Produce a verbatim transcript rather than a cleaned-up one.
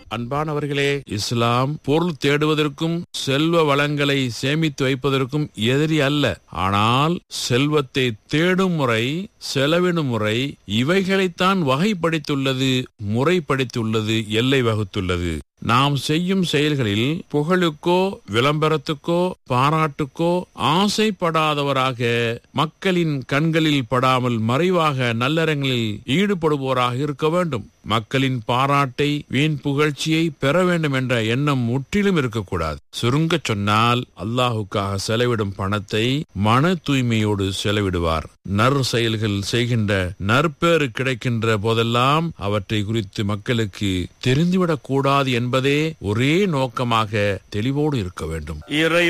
அன்பானவர்களே, இஸ்லாம் பொருள் தேடுவதற்கும் செல்வ வளங்களை சேமித்து வைப்பதற்கும் எதிரி அல்ல. ஆனால் செல்வத்தை தேடும் முறை, செலவிடும் முறை, இவைகளைத்தான் வகைப்படுத்தியுள்ளது, முறைப்படுத்தியுள்ளது, எல்லை வகுத்துள்ளது. நாம் செய்யும் செயல்களில் புகழுக்கோ விளம்பரத்துக்கோ பாராட்டுக்கோ ஆசைப்படாதவராக, மக்களின் கண்களில் படாமல் மறைவாக நல்லறங்களில் ஈடுபடுவோராக இருக்க வேண்டும். மக்களின் பாராட்டை, வீண் புகழ்ச்சியை பெற வேண்டும் என்ற எண்ணம் முற்றிலும் இருக்கக்கூடாது. சுருங்க சொன்னால், அல்லாஹுக்காக செலவிடும் பணத்தை மன தூய்மையோடு செலவிடுவார். நற் செயல்கள் செய்கின்ற நற்பேறு கிடைக்கின்ற போதெல்லாம் அவற்றை குறித்து மக்களுக்கு தெரிந்துவிடக் கூடாது என்பதே ஒரே நோக்கமாக தெளிவோடு இருக்க வேண்டும். இறை